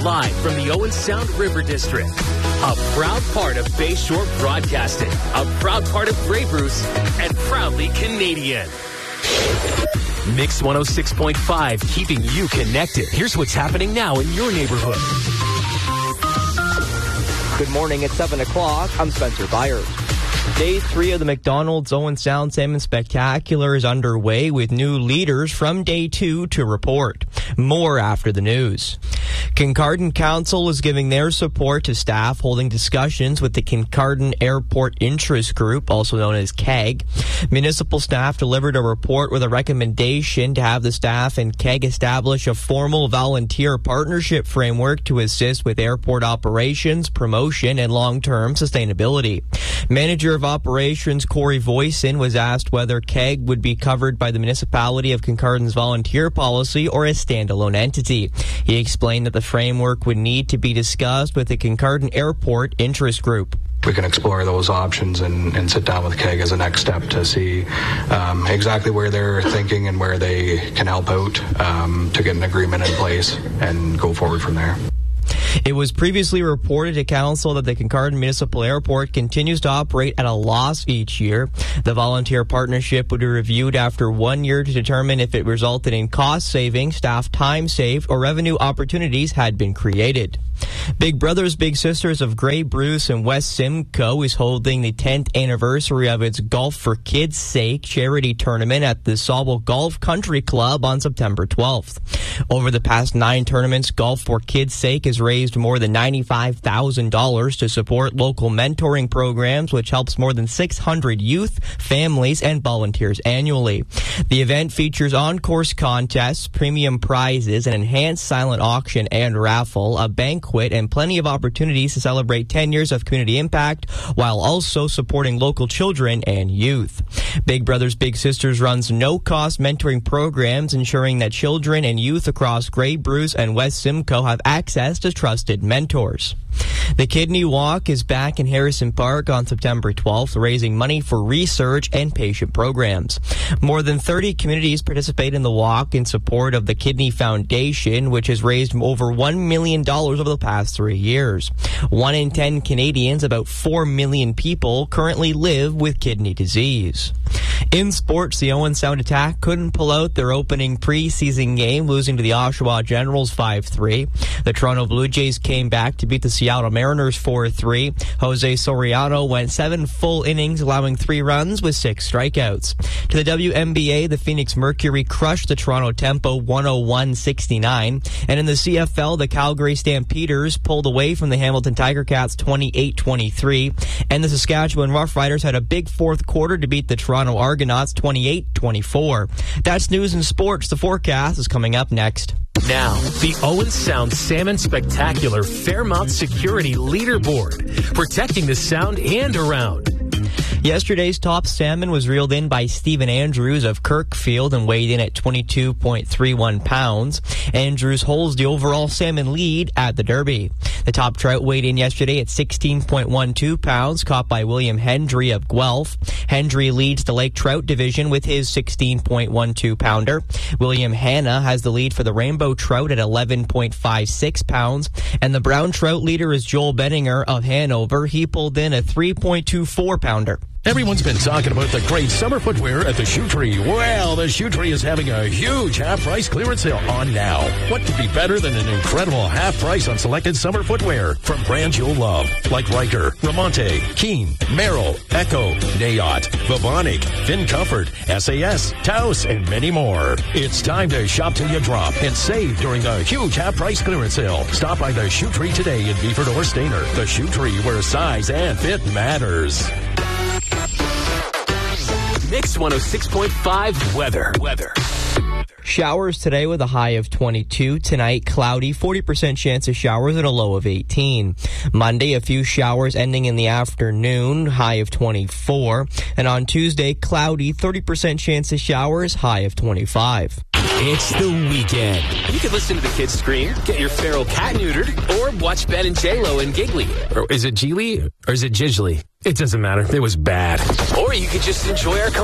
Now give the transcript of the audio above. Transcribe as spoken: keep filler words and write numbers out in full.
Live from the Owen Sound River District, a proud part of Bayshore Broadcasting, a proud part of Grey Bruce, and proudly Canadian. Mix one oh six point five, keeping you connected. Here's what's happening now in your neighborhood. Good morning, it's seven o'clock. I'm Spencer Byers. Day three of the McDonald's Owen Sound Salmon Spectacular is underway with new leaders from day two to report. More after the news. Kincardine Council is giving their support to staff holding discussions with the Kincardine Airport Interest Group, also known as C A G. Municipal staff delivered a report with a recommendation to have the staff and C A G establish a formal volunteer partnership framework to assist with airport operations, promotion, and long-term sustainability. Manager of Operations Corey Voisin was asked whether C A G would be covered by the municipality of Kincardine's volunteer policy or a standalone entity. He explained that the framework would need to be discussed with the Kincardine Airport Interest Group. We can explore those options and, and sit down with C A G as a next step to see um, exactly where they're thinking and where they can help out um, to get an agreement in place and go forward from there. It was previously reported to Council that the Kincardine Municipal Airport continues to operate at a loss each year. The volunteer partnership would be reviewed after one year to determine if it resulted in cost savings, staff time saved, or revenue opportunities had been created. Big Brothers Big Sisters of Grey Bruce and West Simcoe is holding the tenth anniversary of its Golf for Kids' Sake charity tournament at the Sauble Golf Country Club on September twelfth. Over the past nine tournaments, Golf for Kids' Sake has raised more than ninety-five thousand dollars to support local mentoring programs, which helps more than six hundred youth, families, and volunteers annually. The event features on-course contests, premium prizes, an enhanced silent auction and raffle, a banquet, and plenty of opportunities to celebrate ten years of community impact while also supporting local children and youth. Big Brothers Big Sisters runs no-cost mentoring programs ensuring that children and youth across Grey Bruce and West Simcoe have access to trusted mentors. The Kidney Walk is back in Harrison Park on September twelfth, raising money for research and patient programs. More than thirty communities participate in the walk in support of the Kidney Foundation, which has raised over one million dollars over the past three years. One in ten Canadians, about four million people, currently live with kidney disease. In sports, the Owen Sound Attack couldn't pull out their opening preseason game, losing to the Oshawa Generals five three. The Toronto Blue Jays came back to beat the Seattle Mariners four three. Jose Soriano went seven full innings, allowing three runs with six strikeouts. To the W N B A, the Phoenix Mercury crushed the Toronto Tempo one oh one sixty-nine. And in the C F L, the Calgary Stampeders pulled away from the Hamilton Tiger Cats twenty-eight twenty-three. And the Saskatchewan Roughriders had a big fourth quarter to beat the Toronto Argonauts twenty-eight twenty-four. That's news and sports. The forecast is coming up next. Now, the Owen Sound Salmon Spectacular Fairmount Security Leaderboard, protecting the sound and around. Yesterday's top salmon was reeled in by Stephen Andrews of Kirkfield and weighed in at twenty-two point three one pounds. Andrews holds the overall salmon lead at the Derby. The top trout weighed in yesterday at sixteen point one two pounds, caught by William Hendry of Guelph. Hendry leads the Lake Trout division with his sixteen point one two pounder. William Hanna has the lead for the Rainbow Trout at eleven point five six pounds. And the Brown Trout leader is Joel Benninger of Hanover. He pulled in a three point two four pounder. Everyone's been talking about the great summer footwear at the Shoe Tree. Well, the Shoe Tree is having a huge half-price clearance sale on now. What could be better than an incredible half price on selected summer footwear from brands you'll love, like Riker, Ramonte, Keen, Merrill, Echo, Nayot, Vivonic, Finn Comfort, S A S, Taos, and many more. It's time to shop till you drop and save during the huge half-price clearance sale. Stop by the Shoe Tree today in Beeford or Stainer. The Shoe Tree, where size and fit matters. Mix one oh six point five weather. Weather. Showers today with a high of twenty-two. Tonight, cloudy, forty percent chance of showers and a low of eighteen. Monday, a few showers ending in the afternoon, high of twenty-four. And on Tuesday, cloudy, thirty percent chance of showers, high of twenty-five. It's the weekend. You can listen to the kids scream, get your feral cat neutered, or watch Ben and J-Lo and Giggly. Or is it Geely or is it Jiggly? It doesn't matter. It was bad. Or you could just enjoy our